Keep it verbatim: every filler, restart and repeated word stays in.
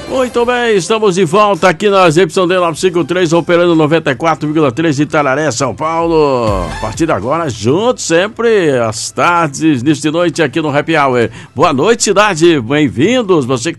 Muito bem, estamos de volta aqui na Y D nove cinco três, operando noventa e quatro vírgula três de Itararé, São Paulo. A partir de agora, juntos sempre, às tardes, nesta noite aqui no Happy Hour. Boa noite, cidade, bem-vindos. Você que